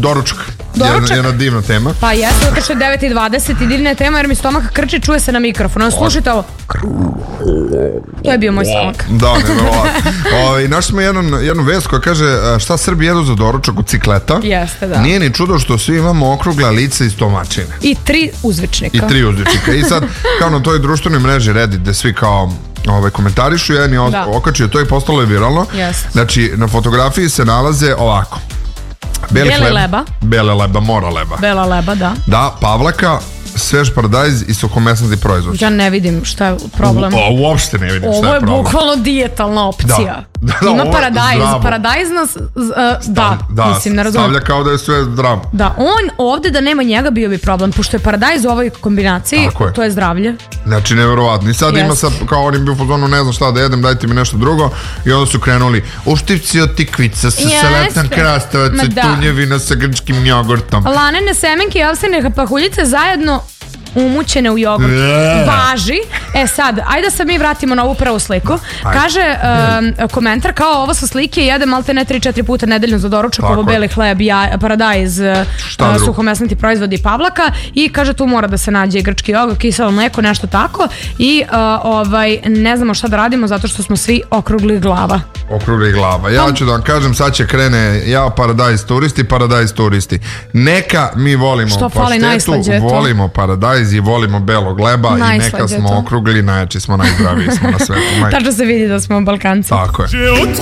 Doručak. Jedna divna tema. Pa jeste, zato što je 9:20 i divna je tema jer mi stomak krči, čuje se na mikrofonu. Slušajte ovo. To je bio moj stomak. Da, nevjerovatno. Našli smo jednu vest koja kaže šta Srbi jedu za doručak od cikleta. Jeste, da. Nije ni čudo što svi imamo okrugla lica i stomačine. I 3 uzvičnika. I sad, kao na toj društvenoj mreži Reddit, gde svi kao komentarišu, jedan je okačio to i postalo je viralno. Znači, na fotografiji se nalaze ovako. Bele leba, mora leba. Bela leba, da. Da, pavlaka, svež paradajz i suhomesnati proizvod. Ja ne vidim šta je problem. Uopšte ne vidim šta je problem. Ovo je bukvalno dijetalna opcija. Ima paradajz nas, mislim, ne razumijem. Stavlja kao da je sve zdravo. Da, on ovde da nema njega bio bi problem, pošto je paradajz u ovoj kombinaciji, to je zdravlje. Znači, nevjerovatno. I sad ima kao on im bio u fazonu, ne znam šta da jedem, dajte mi nešto drugo. I onda su krenuli uštivci od tikvica sa seletan krastavaca i tunjevina sa grčkim jogurtom. Lanene semenke i ovsene pahuljice zajedno umućene u jogurt. Važi. Sad, ajde se mi vratimo na ovu prvu sliku. Kaže komentar kao ovo sa slike jedem malte ne 3-4 puta nedeljno za doručak, ovo beli hleb, paradajz, suhomesnati proizvodi i pavlaka i kaže tu mora da se nađe grčki jogurt, kiselo mleko, nešto tako i ne znamo šta da radimo zato što smo svi okrugli glava. Ja ću da vam kažem, sad će krene paradajz turisti. Neka mi volimo paštetu, volimo paradajz i volimo belog gleba i neka smo okrugli, najjači smo, najzdraviji smo na svetu. Tačno se vidi da smo Balkanci. Tako je.